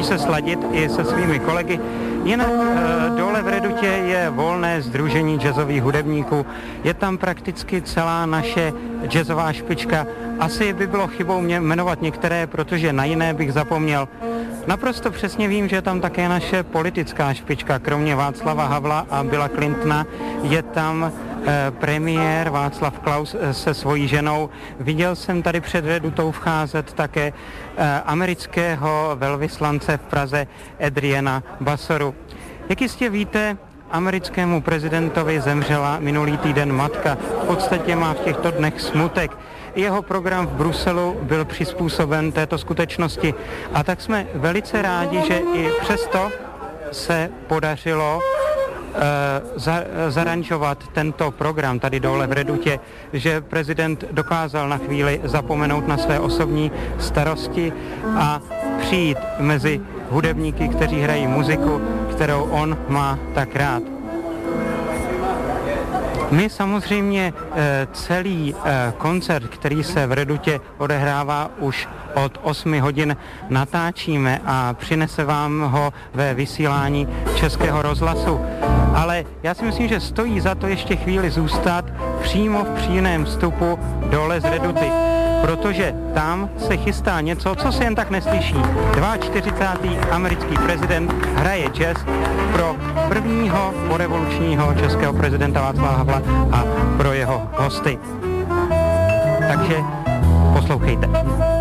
musí se sladit i se svými kolegy. Jinak dole v Redutě je volné sdružení jazzových hudebníků. Je tam prakticky celá naše jazzová špička. Asi by bylo chybou mě jmenovat některé, protože na jiné bych zapomněl. Naprosto přesně vím, že je tam také naše politická špička. Kromě Václava Havla a Billa Clintona je tam premiér Václav Klaus se svojí ženou. Viděl jsem tady před Redutou vcházet také amerického velvyslance v Praze Adriana Bassoru. Jak jistě víte, americkému prezidentovi zemřela minulý týden matka. V podstatě má v těchto dnech smutek. Jeho program v Bruselu byl přizpůsoben této skutečnosti a tak jsme velice rádi, že i přesto se podařilo zaranžovat tento program tady dole v Redutě, že prezident dokázal na chvíli zapomenout na své osobní starosti a přijít mezi hudebníky, kteří hrají muziku, kterou on má tak rád. My samozřejmě celý koncert, který se v Redutě odehrává už od 8 hodin, natáčíme a přinese vám ho ve vysílání Českého rozhlasu. Ale já si myslím, že stojí za to ještě chvíli zůstat přímo v přímém vstupu dole z Reduty, protože tam se chystá něco, co se jen tak neslyší. 42. americký prezident hraje jazz pro prvního porevolučního českého prezidenta Václava Havla a pro jeho hosty. Takže poslouchejte.